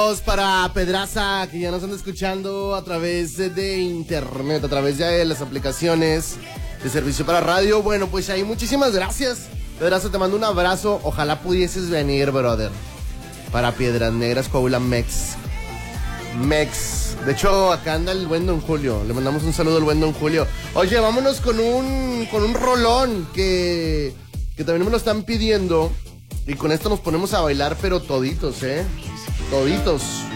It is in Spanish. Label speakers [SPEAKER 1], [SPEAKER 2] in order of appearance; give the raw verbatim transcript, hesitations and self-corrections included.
[SPEAKER 1] Para Pedraza, que ya nos están escuchando a través de internet, a través de las aplicaciones de servicio para radio. Bueno, pues ahí muchísimas gracias. Pedraza, te mando un abrazo. Ojalá pudieses venir, brother, para Piedras Negras, Coahuila, Mex. Mex. De hecho, acá anda el buen Don Julio. Le mandamos un saludo al buen Don Julio. Oye, vámonos con un, con un rolón que, que también me lo están pidiendo. Y con esto nos ponemos a bailar, pero toditos, ¿eh? Toditos.